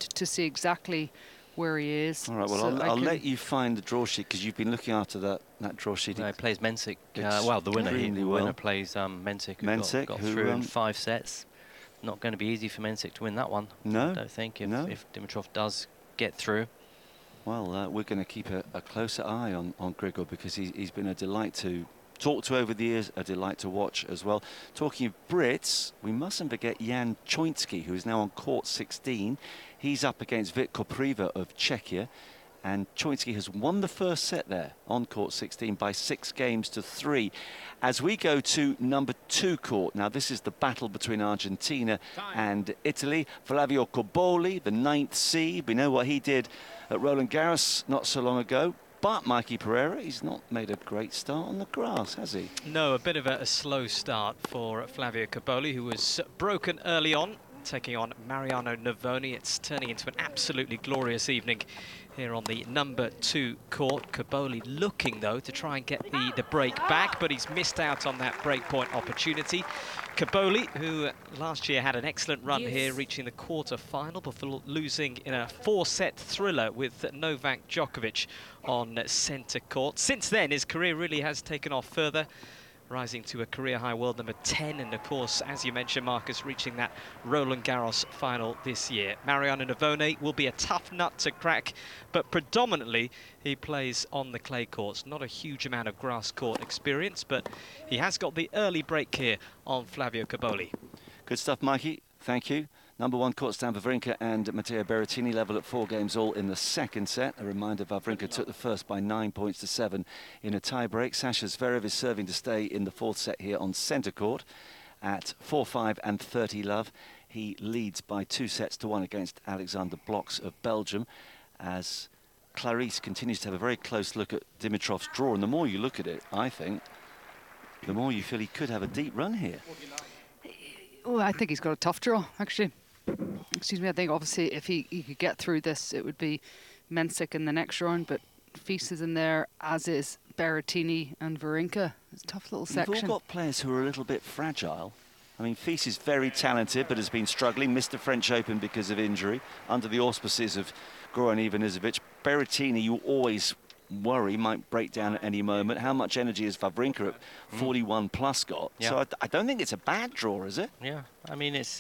to see exactly where he is. All right, well, so I'll let you find the draw sheet, because you've been looking after that draw sheet. He plays Mensik. Well, the winner plays Mensik, who got through in 5 sets. Not going to be easy for Mensik to win that one. No. I don't think, if Dimitrov does get through. Well, we're going to keep a closer eye on Grigor, because he's been a delight to talk to over the years, a delight to watch as well. Talking of Brits, we mustn't forget Jan Choinski, who is now on court 16. He's up against Vit Kopriva of Czechia, and Choinski has won the first set there on court 16 by 6-3. As we go to number 2 court, now this is the battle between Argentina and Italy. Flavio Cobolli, the 9th seed. We know what he did at Roland Garros not so long ago. But Mikey Pereira, he's not made a great start on the grass, has he? No, a bit of a slow start for Flavio Cobolli, who was broken early on, taking on Mariano Navoni. It's turning into an absolutely glorious evening here on the number 2 court. Cobolli looking, though, to try and get the break back, but he's missed out on that breakpoint opportunity. Cobolli, who last year had an excellent run here, reaching the quarter-final before losing in a 4-set thriller with Novak Djokovic on centre court. Since then, his career really has taken off further, rising to a career-high world number 10, and of course, as you mentioned, Marcus, reaching that Roland Garros final this year. Mariano Navoni will be a tough nut to crack, but predominantly he plays on the clay courts. Not a huge amount of grass court experience, but he has got the early break here on Flavio Cobolli. Good stuff, Mikey. Thank you. Number 1 court, Stan Wawrinka and Matteo Berrettini level at 4 games all in the second set. A reminder, Wawrinka took the first by 9 points to 7 in a tie-break. Sasha Zverev is serving to stay in the 4th set here on centre court at 4-5 and 30 love. He leads by 2 sets to 1 against Alexander Bloks of Belgium, as Clarisse continues to have a very close look at Dimitrov's draw. And the more you look at it, I think, the more you feel he could have a deep run here. Oh, I think he's got a tough draw, actually. Excuse me, I think obviously if he could get through this, it would be Mensik in the next round, but Fils is in there, as is Berrettini and Wawrinka. It's a tough little section. You've all got players who are a little bit fragile. I mean, Fils is very talented, but has been struggling. Missed the French Open because of injury, under the auspices of Goran Ivanisevic. Berrettini, you always worry, might break down at any moment. How much energy has Wawrinka at 41 plus got? Yeah. So I don't think it's a bad draw, is it? Yeah, I mean it's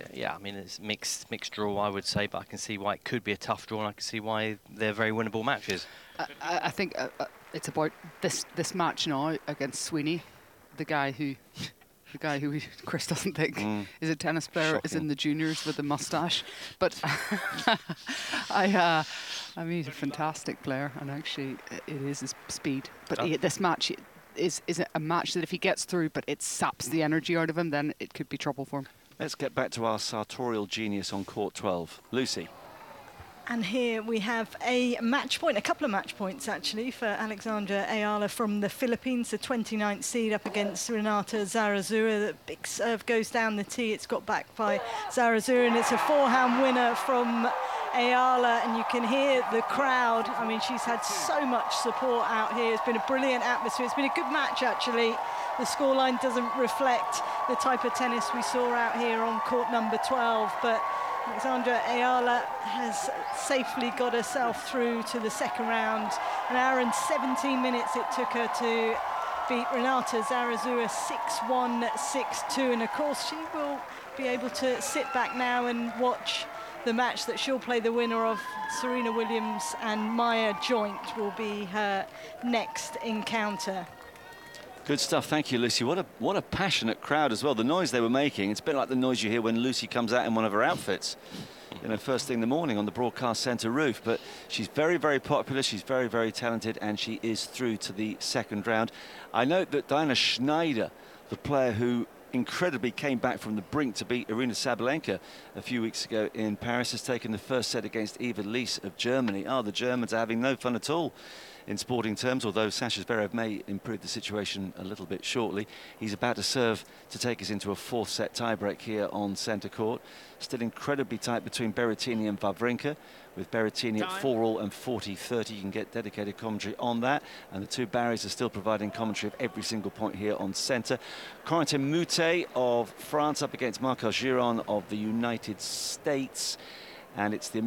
mixed draw, I would say, but I can see why it could be a tough draw, and I can see why they're very winnable matches. I think it's about this match now against Sweeney, the guy who Chris doesn't think is a tennis player, is in the juniors with a mustache. But I mean, he's a fantastic player, and actually it is his speed. But this match is a match that if he gets through, but it saps the energy out of him, then it could be trouble for him. Let's get back to our sartorial genius on court 12. Lucy. And here we have a match point, a couple of match points actually, for Alexandra Ayala from the Philippines, the 29th seed up against Renata Zarazua. The big serve goes down the tee. It's got back by Zarazua, and it's a forehand winner from Ayala, and you can hear the crowd. I mean, she's had so much support out here. It's been a brilliant atmosphere. It's been a good match, actually. The scoreline doesn't reflect the type of tennis we saw out here on court number 12, but Alexandra Ayala has safely got herself through to the second round. An hour and 17 minutes it took her to beat Renata Zarazua 6-1, 6-2. And of course, she will be able to sit back now and watch the match that she'll play the winner of. Serena Williams and Maya Joint will be her next encounter. Good stuff, thank you, Lucy. What a passionate crowd as well. The noise they were making, it's a bit like the noise you hear when Lucy comes out in one of her outfits, you know, first thing in the morning on the broadcast centre roof. But she's very, very popular, she's very, very talented, and she is through to the second round. I note that Diana Schneider, the player who incredibly came back from the brink to beat Aryna Sabalenka a few weeks ago in Paris, has taken the first set against Eva Lees of Germany. The Germans are having no fun at all in sporting terms, although Sasha Zverev may improve the situation a little bit shortly. He's about to serve to take us into a 4th set tiebreak here on centre court. Still incredibly tight between Berrettini and Wawrinka, with Berrettini at 4-all and 40-30. You can get dedicated commentary on that, and the two Barrys are still providing commentary of every single point here on centre. Corentin Moutet of France up against Marcos Giron of the United States, and it's the